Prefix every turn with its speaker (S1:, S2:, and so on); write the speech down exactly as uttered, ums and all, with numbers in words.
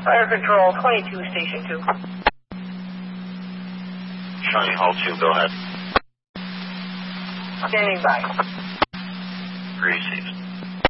S1: Fire Control, twenty-two, Station two.
S2: County Hall two, go ahead.
S1: Standing by.
S2: Received.